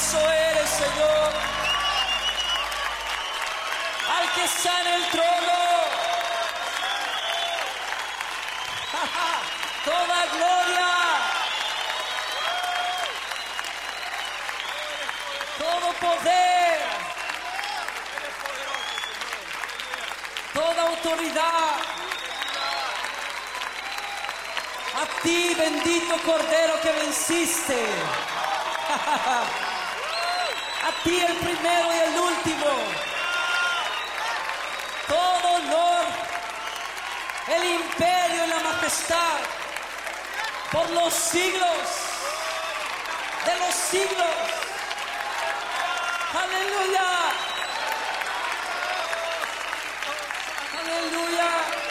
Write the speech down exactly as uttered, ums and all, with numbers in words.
poderoso eres, Señor. Al que está en el trono. Toda gloria. Todo poder. Toda autoridad. A ti, bendito Cordero que venciste. A ti el primero y el último. Todo honor, el imperio y la majestad por los siglos de los siglos. Aleluya. Aleluya.